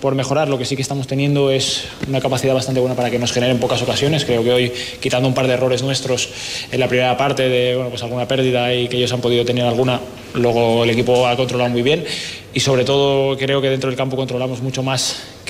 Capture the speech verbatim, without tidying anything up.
por mejorar. Lo que sí que estamos teniendo es una capacidad bastante buena para que nos generen pocas ocasiones. Creo que hoy, quitando un par de errores nuestros en la primera parte, de bueno, pues alguna pérdida y que ellos han podido tener alguna, luego el equipo ha controlado muy bien y sobre todo creo que dentro del campo controlamos mucho más